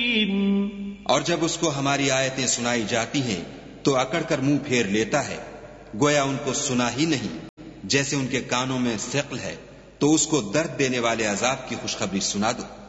और जब उसको हमारी आयतें सुनाई जाती हैं तो अकड़ कर मुंह फेर लेता है, गोया उनको सुना ही नहीं। जैसे उनके कानों में सिक़्ल है तो उसको दर्द देने वाले अजाब की खुशखबरी सुना दो।